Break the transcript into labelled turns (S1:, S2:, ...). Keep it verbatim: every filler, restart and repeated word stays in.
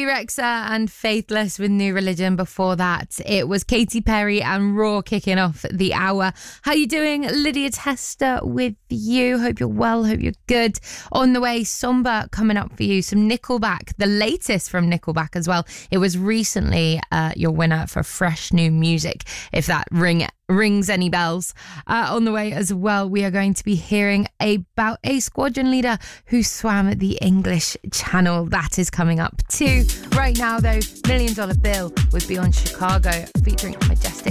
S1: Bebe Rexha and Faithless with New Religion. Before that, it was Katy Perry and Raw kicking off the hour. How you doing? Lydia Tester with you. Hope you're well. Hope you're good. On the way, Somber coming up for you. Some Nickelback, the latest from Nickelback as well. It was recently uh, your winner for Fresh New Music, if that ring rings any bells. Uh, on the way as well, we are going to be hearing about a squadron leader who swam the English Channel. That is coming up too. Right now though, Million Dollar Bill with Beyond Chicago featuring Majestic.